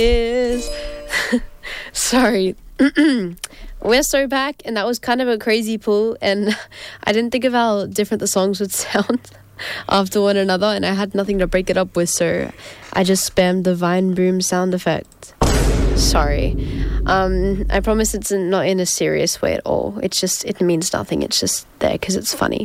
is sorry. We're so back, and that was kind of a crazy pull, and I didn't think of how different the songs would sound after one another, and I had nothing to break it up with, so I just spammed the Vine Boom sound effect. Sorry. I promise it's not in a serious way at all. It means nothing. It's just there because it's funny.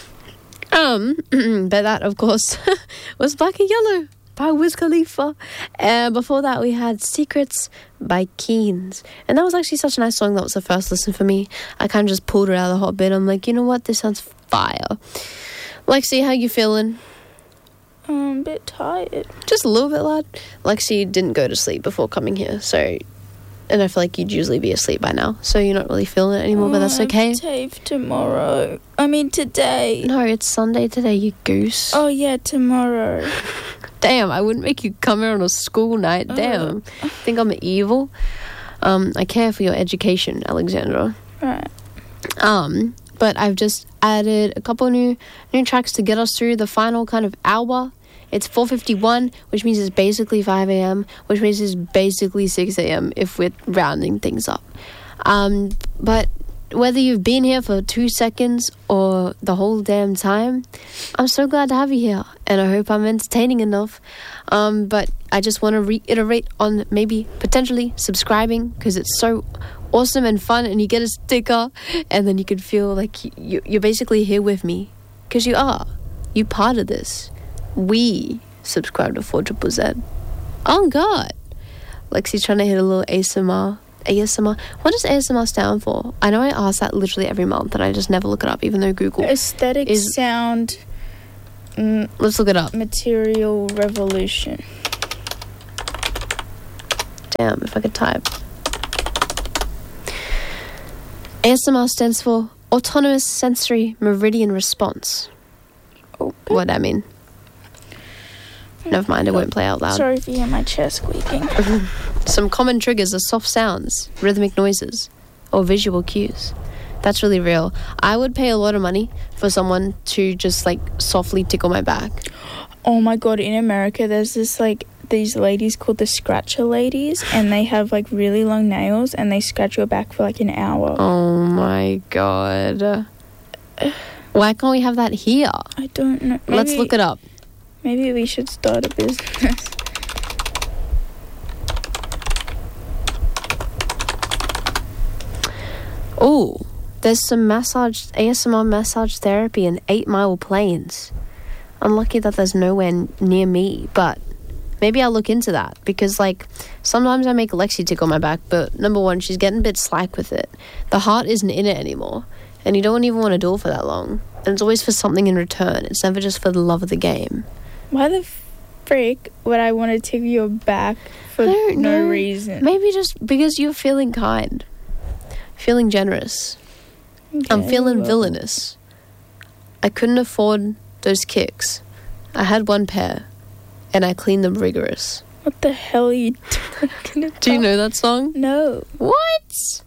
But that, of course, was Black and Yellow by Wiz Khalifa. Before that, we had Secrets by Keens. And that was actually such a nice song. That was the first listen for me. I kind of just pulled it out of the hot bin. I'm like, you know what? This sounds fire. Lexi, how you feeling? I'm a bit tired. Just a little bit, lad. Lexi didn't go to sleep before coming here, so... And I feel like you'd usually be asleep by now, so you're not really feeling it anymore, but that's okay. TAFE tomorrow. I mean today. No, it's Sunday today, you goose. Oh yeah, tomorrow. Damn, I wouldn't make you come here on a school night. Damn. Think I'm evil? I care for your education, Alexandra. Right. But I've just added a couple new tracks to get us through the final kind of hour. It's 4:51, which means it's basically 5 a.m., which means it's basically 6 a.m. if we're rounding things up. But whether you've been here for 2 seconds or the whole damn time, I'm so glad to have you here, and I hope I'm entertaining enough. But I just want to reiterate on maybe potentially subscribing, because it's so awesome and fun, and you get a sticker, and then you can feel like you're basically here with me, because you are. You're part of this. We subscribe to 4ZZZ. Oh God. Lexi's trying to hit a little ASMR. What does ASMR stand for? I know I ask that literally every month, and I just never look it up, even though Google Aesthetic sound. Let's look it up. Material revolution. Damn, if I could type. ASMR stands for Autonomous Sensory Meridian Response. Okay. What I mean. Never mind, it won't play out loud. Sorry if you hear my chair squeaking. Some common triggers are soft sounds, rhythmic noises, or visual cues. That's really real. I would pay a lot of money for someone to just like softly tickle my back. Oh my God, in America there's this like these ladies called the scratcher ladies, and they have like really long nails, and they scratch your back for like an hour. Oh my God. Why can't we have that here? I don't know. Let's look it up. Maybe we should start a business. Oh, there's some ASMR massage therapy in 8 Mile Plains. Unlucky that there's nowhere near me, but maybe I'll look into that, because like sometimes I make Lexi tickle my back, but number one, she's getting a bit slack with it. The heart isn't in it anymore, and you don't even want to do it for that long. And it's always for something in return. It's never just for the love of the game. Why the frick would I want to tickle your back for no reason? Maybe just because you're feeling kind. Feeling generous. Okay, I'm feeling villainous. I couldn't afford those kicks. I had one pair, and I cleaned them rigorous. What the hell are you talking about? Do you know that song? No. What?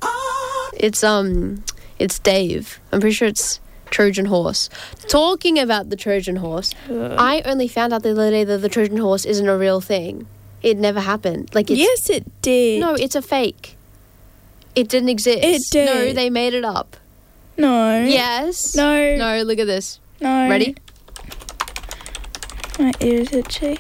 It's Dave. I'm pretty sure it's Trojan Horse. Talking about the Trojan Horse, I only found out the other day that the Trojan Horse isn't a real thing. It never happened. Like, yes, it did. No, it's a fake. It didn't exist. It did. No, they made it up. No. Yes. No. No, look at this. No. Ready? My ears itchy.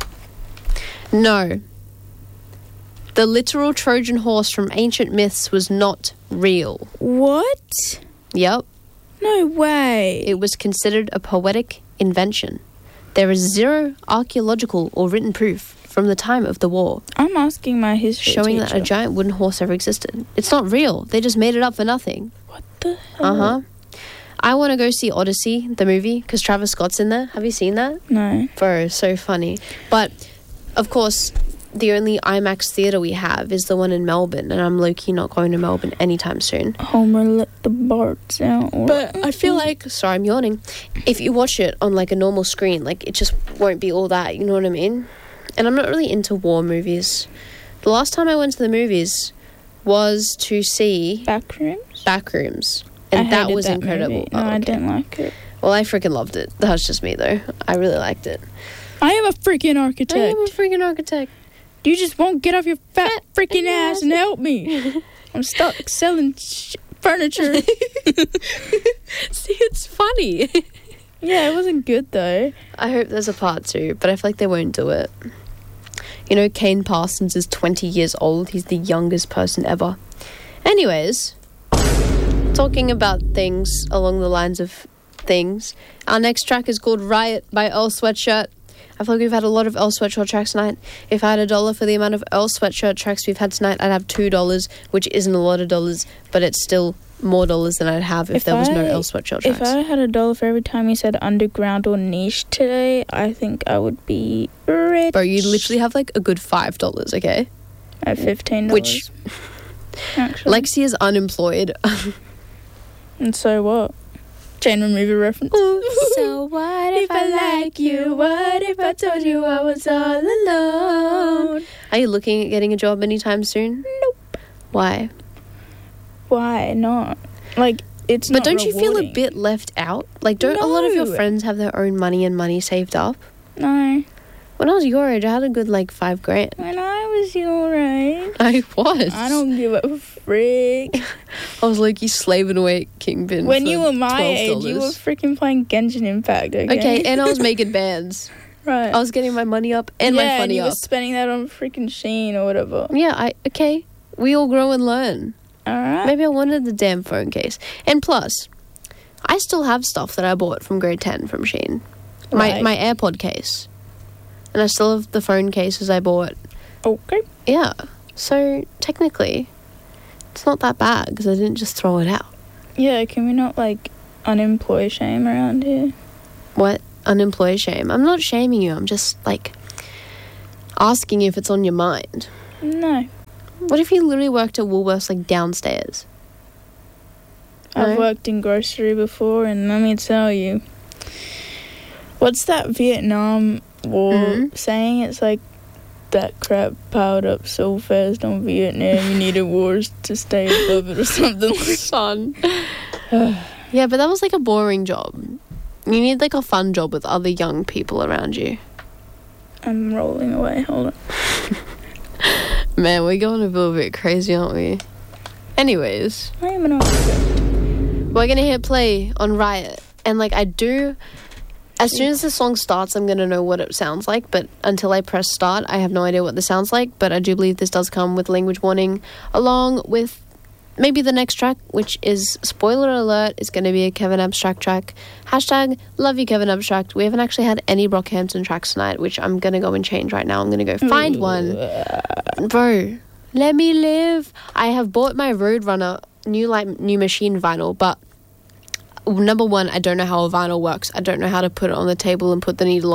No. The literal Trojan horse from ancient myths was not real. What? Yep. No way. It was considered a poetic invention. There is zero archaeological or written proof from the time of the war I'm asking my history showing teacher. that a giant wooden horse ever existed. It's not real. They just made it up for nothing. What the hell? I want to go see Odyssey, the movie, because Travis Scott's in there. Have you seen that? No. Bro, so funny. But, of course, the only IMAX theatre we have is the one in Melbourne, and I'm low-key not going to Melbourne anytime soon. Homer let the bards out. But I feel like... Sorry, I'm yawning. If you watch it on, like, a normal screen, like, it just won't be all that, you know what I mean? And I'm not really into war movies. The last time I went to the movies was to see... Backrooms. And that was incredible. Movie. No, I didn't like it. Well, I freaking loved it. That's just me, though. I really liked it. I am a freaking architect. You just won't get off your fat freaking ass and help me. I'm stuck selling furniture. See, it's funny. Yeah, it wasn't good though. I hope there's a part 2, but I feel like they won't do it. You know, Kane Parsons is 20 years old. He's the youngest person ever. Anyways, talking about things along the lines of things, our next track is called Riot by Earl Sweatshirt. I feel like we've had a lot of Earl Sweatshirt tracks tonight. If I had $1 for the amount of Earl Sweatshirt tracks we've had tonight, I'd have $2, which isn't a lot of dollars, but it's still more dollars than I'd have if there was no Earl Sweatshirt tracks. If I had $1 for every time you said underground or niche today, I think I would be rich. Bro, you literally have like a good $5, okay? At $15. Which, actually. Lexi is unemployed. And so what? Chain remover reference. So what if I like you? What if I told you I was all alone? Are you looking at getting a job anytime soon? Nope. Why? Why not? Like, it's not But don't you feel a rewarding. bit left out? Like, don't a lot of your No. friends have their own money and money saved up? No. When I was your age, I had a good, like, $5,000. When I was your age, I was. I don't give a frick. I was like, you slaving away at Kingpin When for you were my $12. age, you were freaking playing Genshin Impact, okay? Okay, and I was making bands. right. I was getting my money up and my and funny you up. were spending that on freaking Shein or whatever. Yeah, okay. We all grow and learn. Alright. Maybe I wanted the damn phone case. And plus, I still have stuff that I bought from grade 10 from Shein. Right. My AirPod case. And I still have the phone cases I bought. Okay. Yeah. So, technically, it's not that bad because I didn't just throw it out. Yeah, can we not, like, unemploy shame around here? What? Unemployed shame? I'm not shaming you. I'm just, like, asking if it's on your mind. No. What if you literally worked at Woolworths, like, downstairs? I've No? worked in grocery before, and let me tell you. What's that Vietnam War saying? It's like, that crap piled up so fast on Vietnam, you needed wars to stay above it or something. Fun. Yeah, but that was, like, a boring job. You need, like, a fun job with other young people around you. I'm rolling away. Hold on. Man, we're going a little bit crazy, aren't we? Anyways, I am an architect. we're going to hit play on Riot. And, like, as soon as the song starts, I'm going to know what it sounds like. But until I press start, I have no idea what this sounds like. But I do believe this does come with language warning, along with maybe the next track, which is, spoiler alert, is going to be a Kevin Abstract track. Hashtag love you, Kevin Abstract. We haven't actually had any Brockhampton tracks tonight, which I'm going to go and change right now. I'm going to go find one. Bro, let me live. I have bought my Roadrunner new machine vinyl, but number one, I don't know how a vinyl works. I don't know how to put it on the table and put the needle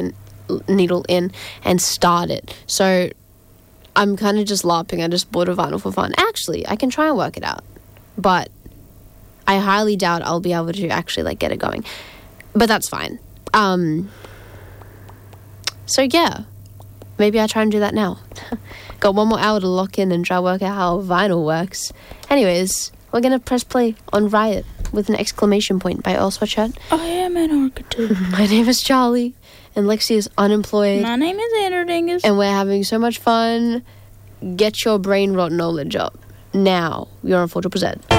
in and start it. So I'm kind of just LARPing. I just bought a vinyl for fun. Actually, I can try and work it out, but I highly doubt I'll be able to actually, like, get it going. But that's fine. So yeah, maybe I try and do that now. Got 1 more hour to lock in and try to work out how vinyl works. Anyways, we're gonna press play on Riot with an exclamation point by Earl Sweatshirt. I am an architect. My name is Charlie, and Lexi is unemployed. My name is Andrew Dingus. And we're having so much fun. Get your brain rot knowledge up. Now, you're on 4ZZZ.